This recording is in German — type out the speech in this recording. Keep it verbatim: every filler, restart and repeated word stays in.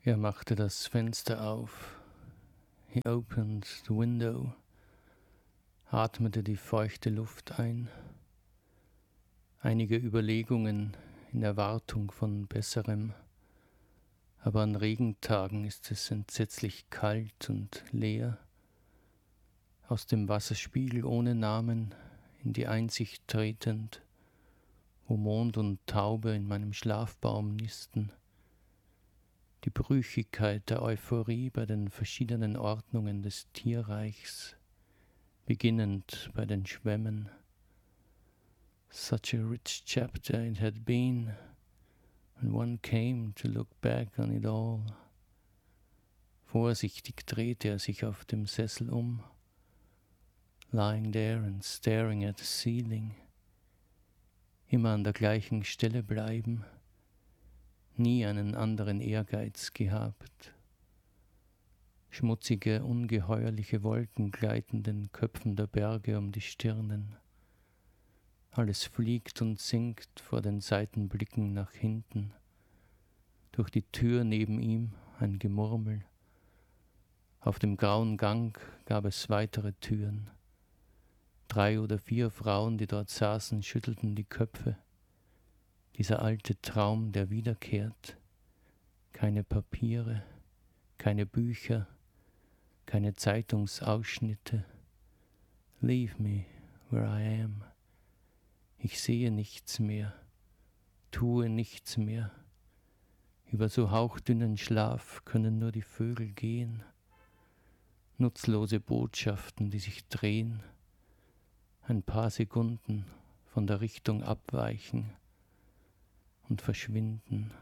Er machte das Fenster auf. He opened the window. Atmete die feuchte Luft ein. Einige Überlegungen in Erwartung von Besserem. Aber an Regentagen ist es entsetzlich kalt und leer. Aus dem Wasserspiegel ohne Namen in die Einsicht tretend, wo Mond und Taube in meinem Schlafbaum nisten. Die Brüchigkeit der Euphorie bei den verschiedenen Ordnungen des Tierreichs, beginnend bei den Schwämmen. Such a rich chapter it had been, when one came to look back on it all. Vorsichtig drehte er sich auf dem Sessel um, lying there and staring at the ceiling. Immer an der gleichen Stelle bleiben, nie einen anderen Ehrgeiz gehabt. Schmutzige, ungeheuerliche Wolken gleiten den Köpfen der Berge um die Stirnen. Alles fliegt und sinkt vor den Seitenblicken nach hinten. Durch die Tür neben ihm ein Gemurmel. Auf dem grauen Gang gab es weitere Türen. Drei oder vier Frauen, die dort saßen, schüttelten die Köpfe. Dieser alte Traum, der wiederkehrt. Keine Papiere, keine Bücher, keine Zeitungsausschnitte. Leave me where I am. Ich sehe nichts mehr, tue nichts mehr. Über so hauchdünnen Schlaf können nur die Vögel gehen. Nutzlose Botschaften, die sich drehen. Ein paar Sekunden von der Richtung abweichen und verschwinden.